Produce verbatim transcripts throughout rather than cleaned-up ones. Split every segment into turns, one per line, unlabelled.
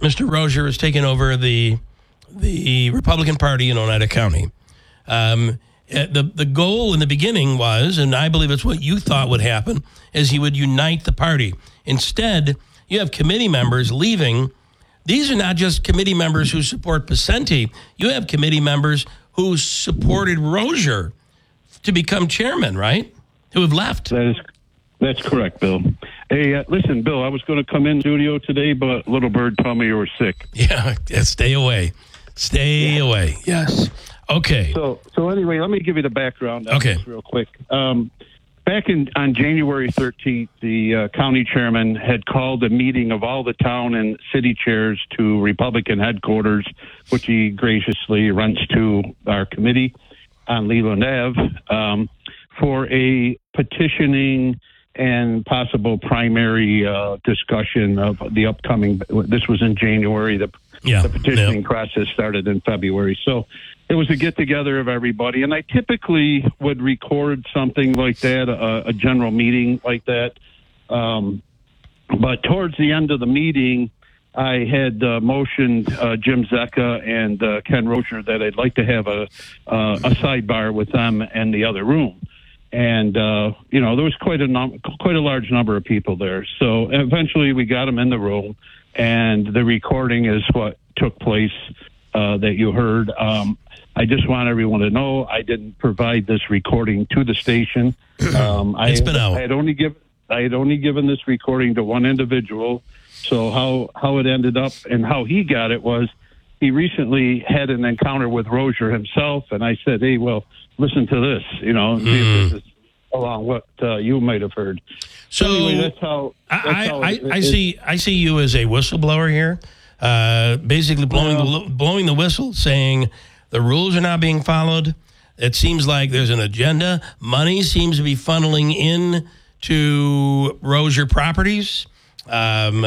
Mister Rozier has taken over the the Republican Party in Oneida County. Um, the the goal in the beginning was, and I believe it's what you thought would happen, is he would unite the party. Instead, you have committee members leaving. These are not just committee members who support Pacente. You have committee members who supported Rozier to become chairman, right? Who have left.
That is, that's correct, Bill. Hey, uh, listen, Bill, I was going to come in studio today, but Little Bird told me you were sick.
Yeah, yeah stay away. Stay yeah. away. Yes. Okay.
So, so anyway, let me give you the background on
okay.
this real quick. Um, back in on January thirteenth, the uh, county chairman had called a meeting of all the town and city chairs to Republican headquarters, which he graciously rents to our committee on Leland Avenue, um, for a petitioning and possible primary uh, discussion of the upcoming. This was in January. The,
yeah,
the petitioning
yeah.
process started in February. So it was a get together of everybody. And I typically would record something like that, a, a general meeting like that. Um, but towards the end of the meeting, I had uh, motioned uh, Jim Zecca and uh, Ken Rozier that I'd like to have a, uh, a sidebar with them in the other room. And, uh, you know, there was quite a num- quite a large number of people there. So eventually we got them in the room, and the recording is what took place uh, that you heard. Um, I just want everyone to know I didn't provide this recording to the station. Um,
it's
I,
been out.
I had only given I had only given this recording to one individual. So how, how it ended up and how he got it was he recently had an encounter with Rozier himself, and I said, hey, well, listen to this, you know, see
mm.
if this is along what uh, you might have heard.
So
anyway, that's how, that's
I,
how
I,
it,
I
it,
see I see you as a whistleblower here, uh, basically blowing,
well,
the, blowing the whistle, saying the rules are not being followed. It seems like there's an agenda. Money seems to be funneling in to Rozier Properties. Um,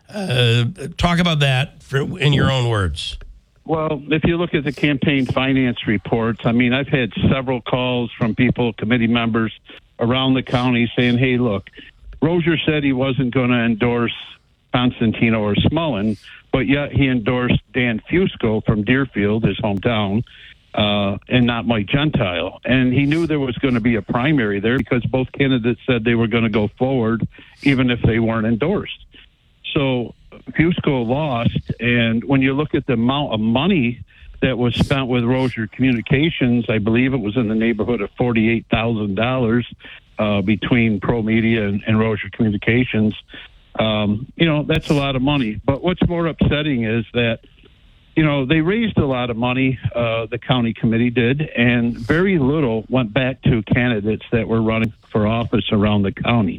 uh, talk about that for, in your own words.
Well, if you look at the campaign finance reports, I mean, I've had several calls from people, committee members around the county saying, hey, look, Rozier said he wasn't going to endorse Constantino or Smullen, but yet he endorsed Dan Fusco from Deerfield, his hometown, uh, and not Mike Gentile. And he knew there was going to be a primary there because both candidates said they were going to go forward even if they weren't endorsed. So Fusco lost, and when you look at the amount of money that was spent with Rozier Communications, I believe it was in the neighborhood of forty-eight thousand dollars uh, between Pro Media and, and Rozier Communications. Um, you know, that's a lot of money. But what's more upsetting is that, you know, they raised a lot of money, uh, the county committee did, and very little went back to candidates that were running for office around the county.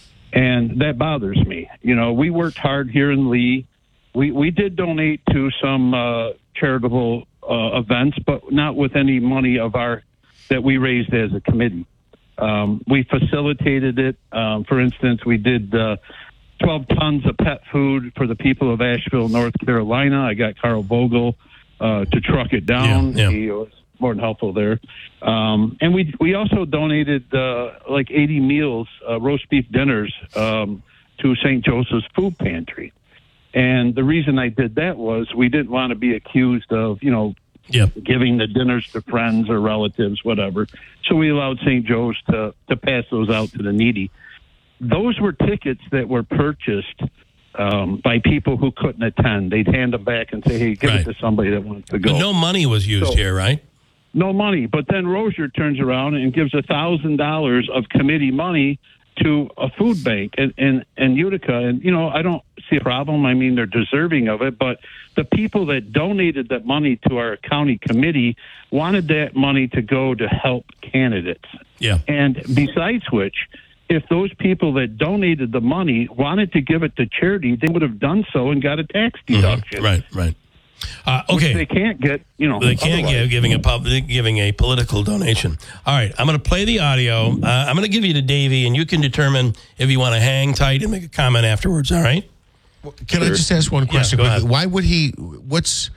And that bothers me. You know, we worked hard here in Lee. We we did donate to some uh, charitable uh, events, but not with any money of our that we raised as a committee. Um, we facilitated it. Um, for instance, we did uh, twelve tons of pet food for the people of Asheville, North Carolina. I got Carl Vogel uh, to truck it down.
Yeah, yeah.
He was more than helpful there. Um, and we we also donated uh, like eighty meals, uh, roast beef dinners um, to Saint Joseph's Food Pantry. And the reason I did that was we didn't want to be accused of, you know,
yeah.
giving the dinners to friends or relatives, whatever. So we allowed Saint Joe's to, to pass those out to the needy. Those were tickets that were purchased um, by people who couldn't attend. They'd hand them back and say, hey, give
right.
it to somebody that wants to go.
But no money was used
so,
here, right?
No money. But then Rozier turns around and gives one thousand dollars of committee money to a food bank in, in, in Utica. And, you know, I don't see a problem. I mean, they're deserving of it. But the people that donated that money to our county committee wanted that money to go to help candidates.
Yeah.
And besides which, if those people that donated the money wanted to give it to charity, they would have done so and got a tax deduction.
Mm-hmm. Right, right. Uh, okay.
Which they can't get, you know.
They can't
otherwise.
give giving a pub, giving a political donation. All right, I'm going to play the audio. Uh, I'm going to give you to Davey, and you can determine if you want to hang tight and make a comment afterwards. All right.
Can sure. I just ask one question?
Yeah, go ahead.
Why would he? What's?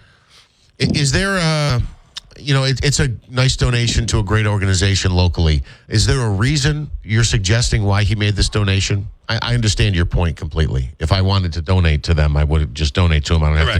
Is there a? You know, it, it's a nice donation to a great organization locally. Is there a reason you're suggesting why he made this donation? I, I understand your point completely. If I wanted to donate to them, I would just donate to them. I don't have
Correct.
to